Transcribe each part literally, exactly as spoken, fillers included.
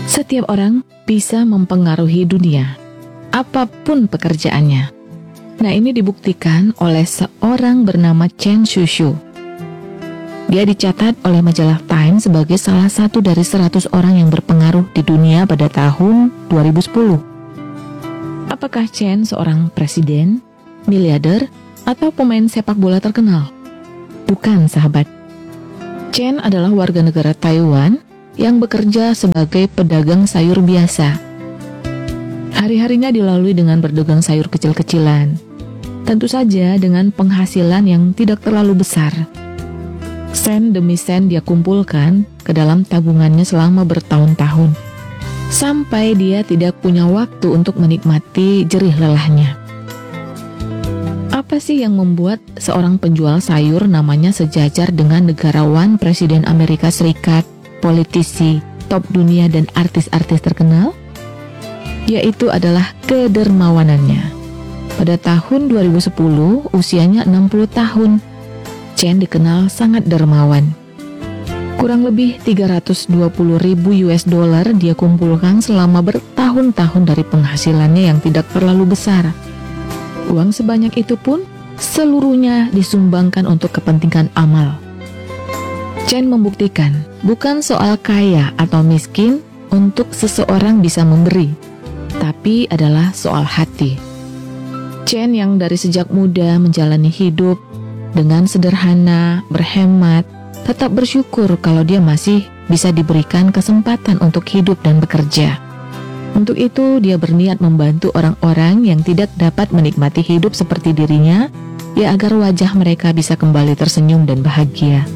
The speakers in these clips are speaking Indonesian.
Setiap orang bisa mempengaruhi dunia, apapun pekerjaannya. Nah, ini dibuktikan oleh seorang bernama Chen Shushu. Dia dicatat oleh majalah Time sebagai salah satu dari seratus orang yang berpengaruh di dunia pada tahun dua ribu sepuluh. Apakah Chen seorang presiden, miliarder, atau pemain sepak bola terkenal? Bukan, sahabat. Chen adalah warga negara Taiwan yang bekerja sebagai pedagang sayur biasa. Hari-harinya dilalui dengan berdagang sayur kecil-kecilan. Tentu saja dengan penghasilan yang tidak terlalu besar. Sen demi sen dia kumpulkan ke dalam tabungannya selama bertahun-tahun. Sampai dia tidak punya waktu untuk menikmati jerih lelahnya. Apa sih yang membuat seorang penjual sayur namanya sejajar dengan negarawan Presiden Amerika Serikat, politisi, top dunia, dan artis-artis terkenal? Yaitu adalah kedermawanannya. Pada tahun dua ribu sepuluh, usianya enam puluh tahun, Chen dikenal sangat dermawan. Kurang lebih tiga ratus dua puluh ribu U S dollar dia kumpulkan selama bertahun-tahun dari penghasilannya yang tidak terlalu besar. Uang sebanyak itu pun seluruhnya disumbangkan untuk kepentingan amal. Chen membuktikan bukan soal kaya atau miskin untuk seseorang bisa memberi, tapi adalah soal hati. Chen yang dari sejak muda menjalani hidup dengan sederhana, berhemat, tetap bersyukur kalau dia masih bisa diberikan kesempatan untuk hidup dan bekerja. Untuk itu, dia berniat membantu orang-orang yang tidak dapat menikmati hidup seperti dirinya, ya agar wajah mereka bisa kembali tersenyum dan bahagia.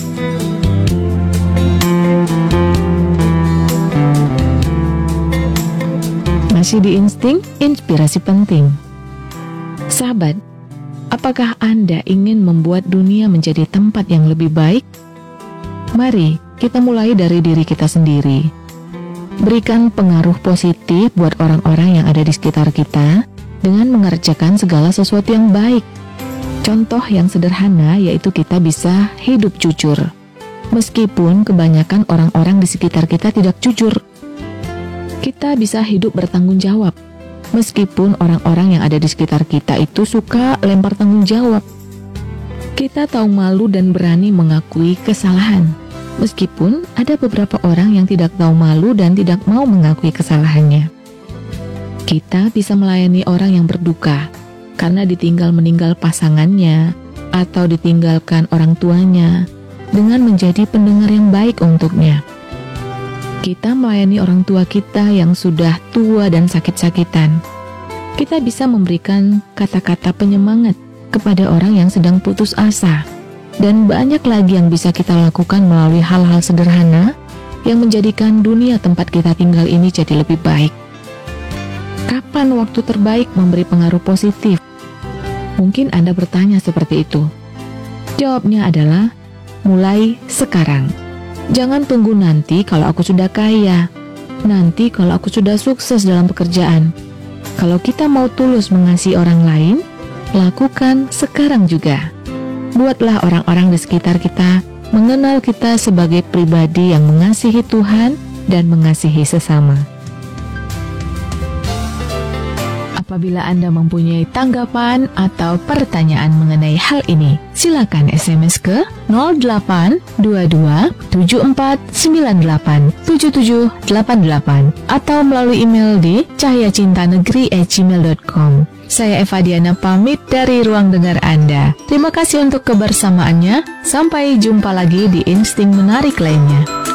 Masih di Insting, inspirasi penting. Sahabat, apakah Anda ingin membuat dunia menjadi tempat yang lebih baik? Mari kita mulai dari diri kita sendiri. Berikan pengaruh positif buat orang-orang yang ada di sekitar kita dengan mengerjakan segala sesuatu yang baik. Contoh yang sederhana yaitu kita bisa hidup jujur. Meskipun kebanyakan orang-orang di sekitar kita tidak jujur. Kita bisa hidup bertanggung jawab. Meskipun orang-orang yang ada di sekitar kita itu suka lempar tanggung jawab. Kita tahu malu dan berani mengakui kesalahan. Meskipun ada beberapa orang yang tidak tahu malu dan tidak mau mengakui kesalahannya. Kita bisa melayani orang yang berduka karena ditinggal meninggal pasangannya atau ditinggalkan orang tuanya dengan menjadi pendengar yang baik untuknya. Kita melayani orang tua kita yang sudah tua dan sakit-sakitan. Kita bisa memberikan kata-kata penyemangat kepada orang yang sedang putus asa. Dan banyak lagi yang bisa kita lakukan melalui hal-hal sederhana yang menjadikan dunia tempat kita tinggal ini jadi lebih baik. Kapan waktu terbaik memberi pengaruh positif? Mungkin Anda bertanya seperti itu. Jawabnya adalah, mulai sekarang. Jangan tunggu nanti kalau aku sudah kaya, nanti kalau aku sudah sukses dalam pekerjaan. Kalau kita mau tulus mengasihi orang lain, lakukan sekarang juga. Buatlah orang-orang di sekitar kita mengenal kita sebagai pribadi yang mengasihi Tuhan dan mengasihi sesama. Apabila Anda mempunyai tanggapan atau pertanyaan mengenai hal ini, silakan S M S ke nol delapan dua dua tujuh empat sembilan delapan tujuh tujuh delapan delapan atau melalui email di cahyacintanegeri at gmail dot com. Saya Eva Diana pamit dari ruang dengar Anda. Terima kasih untuk kebersamaannya. Sampai jumpa lagi di Insting Menarik lainnya.